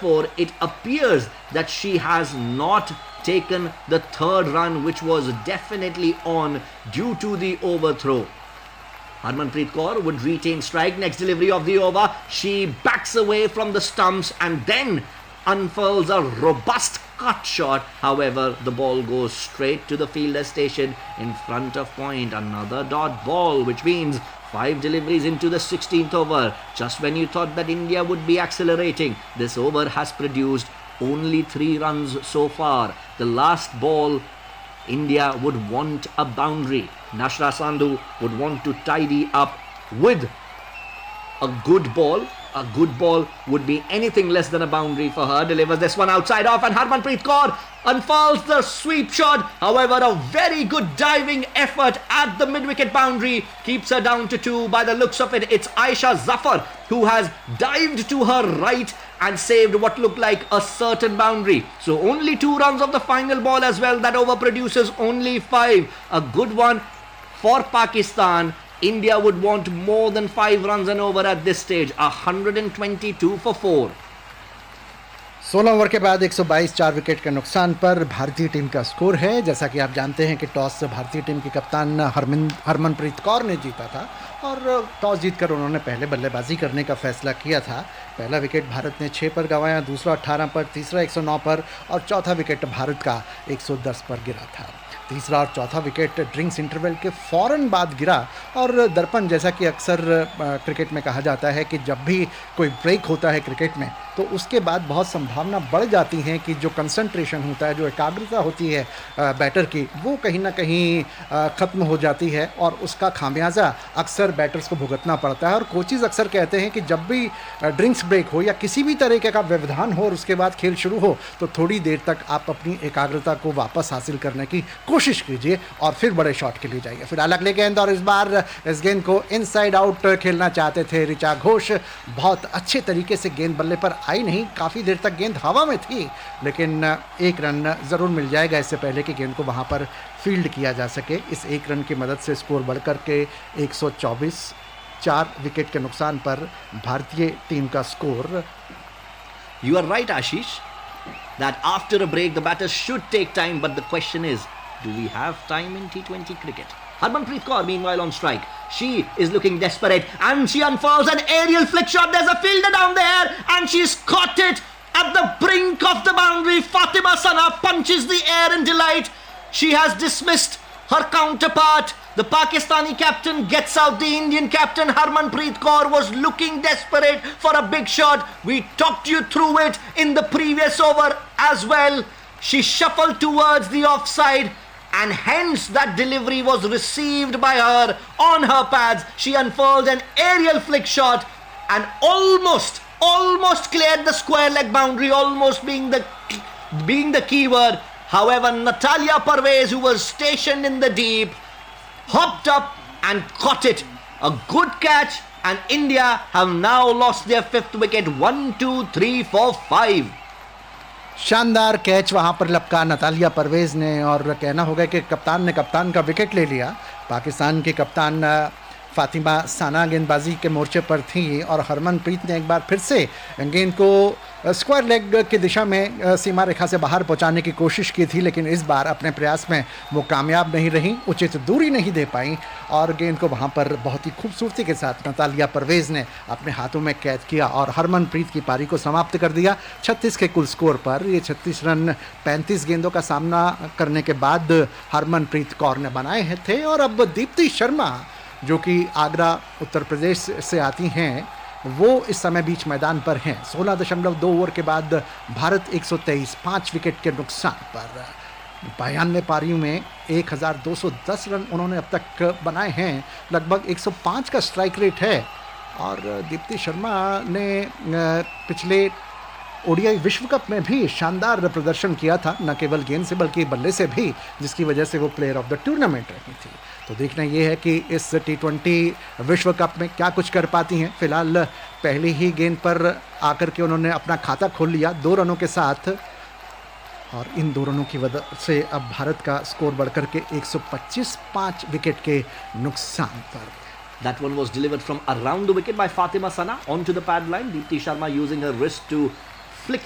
therefore it appears that she has not taken the third run, which was definitely on due to the overthrow. Harmanpreet Kaur would retain strike. Next delivery of the over, she backs away from the stumps and then unfurls a robust cut shot. However, the ball goes straight to the fielder station in front of point. Another dot ball, which means 5 deliveries into the 16th over. Just when you thought that India would be accelerating, this over has produced only 3 runs so far. The last ball, India would want a boundary. Nashra Sandhu would want to tidy up with a good ball. A good ball would be anything less than a boundary for her. Delivers this one outside off and Harmanpreet Kaur unfurls the sweep shot. However, a very good diving effort at the mid-wicket boundary keeps her down to 2. By the looks of it, it's Aisha Zafar who has dived to her right and saved what looked like a certain boundary. So only 2 runs of the final ball as well. That over produces only 5. A good one for Pakistan. India would want more than 5 runs and over at this stage. 122 for 4. 16 over के बाद 122 4 wicket के नुकसान पर भारतीय team का score है। जैसा कि आप जानते हैं कि टॉस भारतीय टीम की कप्तान हरमनप्रीत कौर ने जीता था और टॉस जीतकर उन्होंने पहले बल्लेबाजी करने का फैसला किया था। पहला विकेट भारत ने 6 पर गंवाया, दूसरा 18 पर, तीसरा 109 पर और चौथा विकेट भारत का 110 पर गिरा था। तीसरा और चौथा विकेट ड्रिंक्स इंटरवल के फ़ौरन बाद गिरा और दर्पण, जैसा कि अक्सर क्रिकेट में कहा जाता है कि जब भी कोई ब्रेक होता है क्रिकेट में तो उसके बाद बहुत संभावना बढ़ जाती है कि जो कंसंट्रेशन होता है, जो एकाग्रता होती है बैटर की, वो कहीं ना कहीं ख़त्म हो जाती है और उसका खामियाजा अक्सर बैटर्स को भुगतना पड़ता है। और कोचेज़ अक्सर कहते हैं कि जब भी ड्रिंक्स ब्रेक हो या किसी भी तरीके का व्यवधान हो और उसके बाद खेल शुरू हो तो थोड़ी देर तक आप अपनी एकाग्रता को वापस हासिल करने की कोशिश कीजिए और फिर बड़े शॉट के लिए जाइए। फिर अगले गेंद और इस बार इस गेंद को इनसाइड आउट खेलना चाहते थे ऋचा घोष। बहुत अच्छे तरीके से गेंद बल्ले पर आई नहीं, काफ़ी देर तक गेंद हवा में थी, लेकिन 1 रन ज़रूर मिल जाएगा इससे पहले कि गेंद को वहाँ पर फील्ड किया जा सके। इस 1 रन की मदद से स्कोर बढ़कर के 124 4 विकेट के नुकसान पर भारतीय टीम का score. You are right, Ashish, that after a break the batters should take time, but the question is, do we have time in T20 cricket? Harmanpreet Kaur meanwhile on strike. She is looking desperate and she unfurls an aerial flick shot. There's a fielder down there and she's caught it at the brink of the boundary. Fatima Sana punches the air in delight. She has dismissed her counterpart. The Pakistani captain gets out. The Indian captain Harmanpreet Kaur was looking desperate for a big shot. We talked you through it in the previous over as well. She shuffled towards the offside and hence that delivery was received by her on her pads. She unfurled an aerial flick shot and almost cleared the square leg boundary, almost being the key word. However, Natalia Parvez, who was stationed in the deep, hopped up and caught it. A good catch, and India have now lost their 5th wicket. 1, 2, 3, 4, 5. शानदार catch वहाँ पर लपका Natalia Parvez ने और कहना होगा कि कप्तान ने कप्तान का विकेट ले लिया। पाकिस्तान के कप्तान फातिमा साना गेंदबाजी के मोर्चे पर थी और हरमनप्रीत ने एक बार फिर से गेंद को स्क्वायर लेग की दिशा में सीमा रेखा से बाहर पहुंचाने की कोशिश की थी, लेकिन इस बार अपने प्रयास में वो कामयाब नहीं रही, उचित दूरी नहीं दे पाई और गेंद को वहां पर बहुत ही खूबसूरती के साथ नतालिया परवेज़ ने अपने हाथों में कैद किया और हरमनप्रीत की पारी को समाप्त कर दिया 36 के कुल स्कोर पर। ये 36 रन 35 गेंदों का सामना करने के बाद हरमनप्रीत कौर ने बनाए थे। और अब दीप्ति शर्मा, जो कि आगरा उत्तर प्रदेश से आती हैं, वो इस समय बीच मैदान पर हैं। 16.2 ओवर के बाद भारत 123 5 विकेट के नुकसान पर 92 पारियों में 1210 रन उन्होंने अब तक बनाए हैं। लगभग 105 का स्ट्राइक रेट है और दीप्ति शर्मा ने पिछले ओडीआई विश्व कप में भी शानदार प्रदर्शन किया था, न केवल गेंद से बल्कि बल्ले से भी, जिसकी वजह से वो प्लेयर ऑफ द टूर्नामेंट रही थी। तो देखना ये है कि इस T20 विश्व कप में क्या कुछ कर पाती हैं। फिलहाल पहली ही गेंद पर आकर के उन्होंने अपना खाता खोल लिया 2 रनों के साथ और इन 2 रनों की वजह से अब भारत का स्कोर बढ़कर के 125 5 विकेट के नुकसान पर। That one was delivered from around the wicket by Fatima Sana onto the pad line. Deepti Sharma using her wrist to